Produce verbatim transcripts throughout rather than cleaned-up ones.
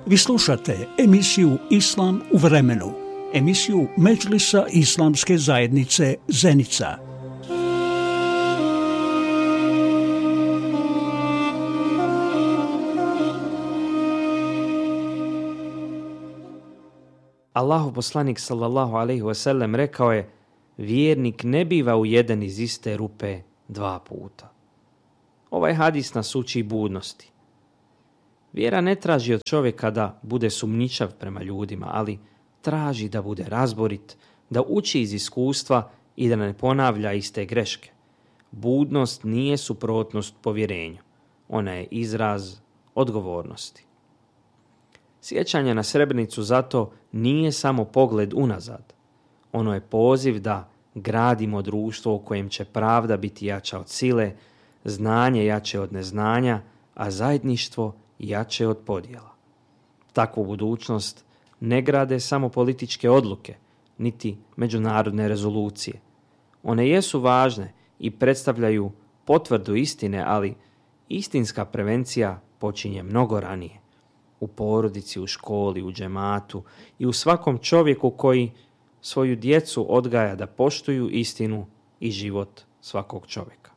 Vi slušate emisiju Islam u vremenu, emisiju Medžlisa Islamske zajednice Zenica. Allahov poslanik sallallahu alejhi ve sellem rekao je: vjernik ne biva ujeden iz iste rupe dva puta. Ovaj hadis nas uči budnosti. Vjera ne traži od čovjeka da bude sumnjičav prema ljudima, ali traži da bude razborit, da uči iz iskustva i da ne ponavlja iste greške. Budnost nije suprotnost povjerenju. Ona je izraz odgovornosti. Sjećanje na Srebrenicu zato nije samo pogled unazad. Ono je poziv da gradimo društvo u kojem će pravda biti jača od sile, znanje jače od neznanja, a zajedništvo jače od podjela. Takvu budućnost ne grade samo političke odluke, niti međunarodne rezolucije. One jesu važne i predstavljaju potvrdu istine, ali istinska prevencija počinje mnogo ranije. U porodici, u školi, u džematu i u svakom čovjeku koji svoju djecu odgaja da poštuju istinu i život svakog čovjeka.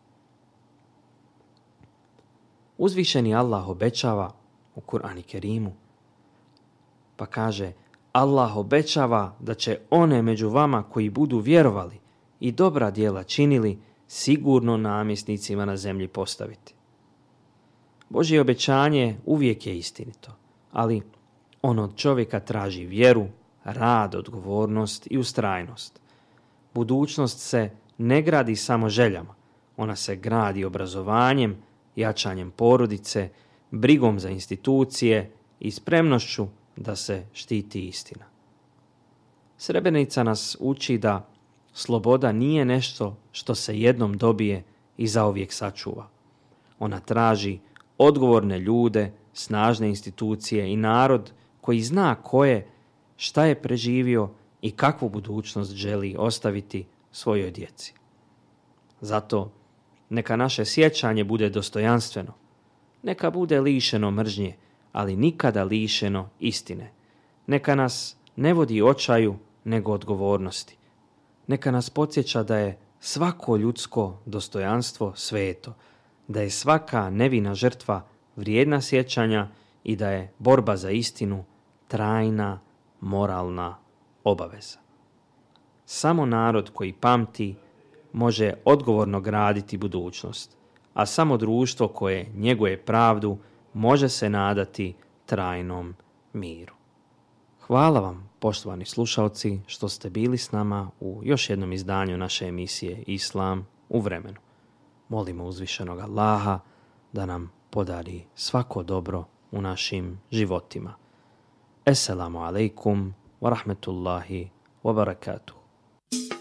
Uzvišeni Allah obećava u Kur'anu Kerimu, pa kaže: Allah obećava da će one među vama koji budu vjerovali i dobra djela činili sigurno namjesnicima na zemlji postaviti. Božje obećanje uvijek je istinito, ali ono od čovjeka traži vjeru, rad, odgovornost i ustrajnost. Budućnost se ne gradi samo željama, ona se gradi obrazovanjem, jačanjem porodice, brigom za institucije i spremnošću da se štiti istina. Srebrenica nas uči da sloboda nije nešto što se jednom dobije i zauvijek sačuva. Ona traži odgovorne ljude, snažne institucije i narod koji zna ko je, šta je preživio i kakvu budućnost želi ostaviti svojoj djeci. Zato neka naše sjećanje bude dostojanstveno, neka bude lišeno mržnje, ali nikada lišeno istine. Neka nas ne vodi očaju, nego odgovornosti. Neka nas podsjeća da je svako ljudsko dostojanstvo sveto, da je svaka nevina žrtva vrijedna sjećanja i da je borba za istinu trajna moralna obaveza. Samo narod koji pamti može odgovorno graditi budućnost, a samo društvo koje njeguje pravdu može se nadati trajnom miru. Hvala vam, poštovani slušalci, što ste bili s nama u još jednom izdanju naše emisije Islam u vremenu. Molimo uzvišenog Allaha da nam podari svako dobro u našim životima. Esselamu alaikum wa rahmetullahi wa barakatuh.